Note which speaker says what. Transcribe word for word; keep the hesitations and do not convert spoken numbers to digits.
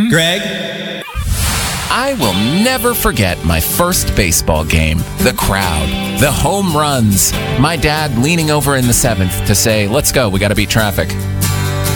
Speaker 1: Greg?
Speaker 2: I will never forget my first baseball game. The crowd, the home runs, my dad leaning over in the seventh to say, let's go, we got to beat traffic.